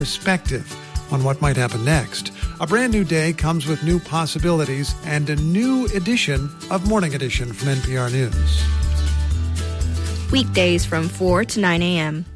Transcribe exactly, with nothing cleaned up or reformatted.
perspective on what might happen next. A brand new day comes with new possibilities and a new edition of Morning Edition from N P R News. Weekdays from four to nine a.m.